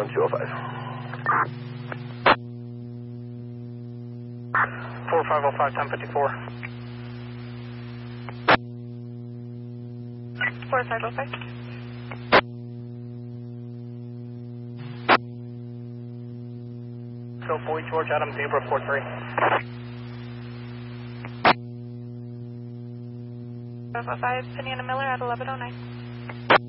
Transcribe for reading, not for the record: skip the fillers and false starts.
on 205. 4505, 1054. 4505. So, Boy George, Adam, Zebra, 43. 505, Penny and Miller at 1109.